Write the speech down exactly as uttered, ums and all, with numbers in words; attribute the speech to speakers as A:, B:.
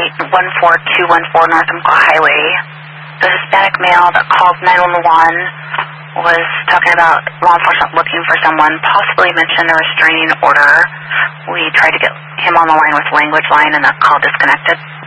A: one four two one four North Umpqua Highway. The Hispanic male that called nine one one was talking about law enforcement looking for someone, possibly mentioned a restraining order. We tried to get him on the line with language line, and the call disconnected.